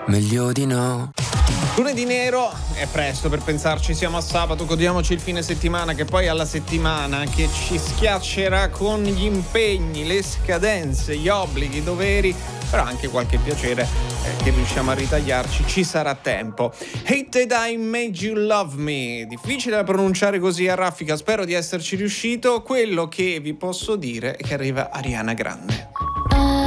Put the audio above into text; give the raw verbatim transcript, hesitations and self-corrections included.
meglio di no. Lunedì nero, è presto per pensarci, siamo a sabato, godiamoci il fine settimana, che poi è la settimana che ci schiaccerà con gli impegni, le scadenze, gli obblighi, i doveri, però anche qualche piacere eh, che riusciamo a ritagliarci, ci sarà tempo. Hated I Made You Love Me, difficile da pronunciare così a raffica, spero di esserci riuscito. Quello che vi posso dire è che arriva Ariana Grande.